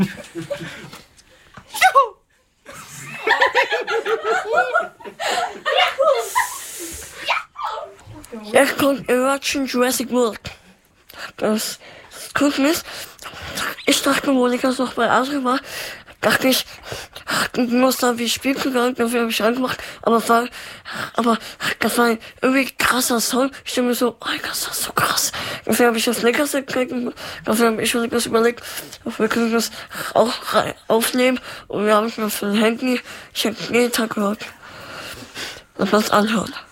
Ja, kommt schon Jurassic World. Das Gute ist, ich dachte, Monika es noch bei Adrian war, dachte ich, du musst da wie Spiel gegangen, dafür habe ich angemacht, aber das war ein irgendwie krasser Song. Ich dachte mir so, oh, das ist so krass. Dafür habe ich das Leckerste gekriegt, dafür habe ich mir das überlegt, dafür können wir das auch aufnehmen und wir haben es mir für ein Handy, ich habe jeden Tag gehört. Das muss anhören.